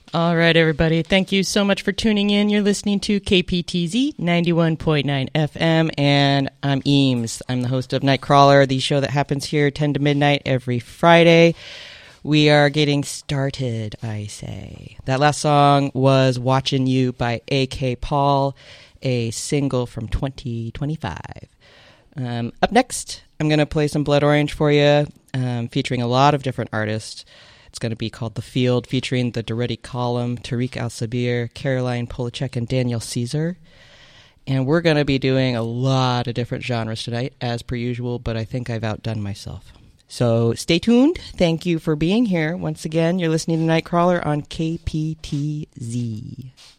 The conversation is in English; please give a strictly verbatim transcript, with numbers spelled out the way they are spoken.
All right, everybody. Thank you so much for tuning in. You're listening to K P T Z ninety-one point nine F M, and I'm Eames. I'm the host of Nightcrawler, the show that happens here ten to midnight every Friday. We are getting started, I say. That last song was Watching You by A K Paul, a single from twenty twenty-five. Um, up next, I'm going to play some Blood Orange for you, um, featuring a lot of different artists. It's going to be called The Field, featuring the Duretti Column, Tariq Al-Sabir, Caroline Polachek, and Daniel Caesar. And we're going to be doing a lot of different genres tonight, as per usual, but I think I've outdone myself. So stay tuned. Thank you for being here. Once again, you're listening to Nightcrawler on K P T Z.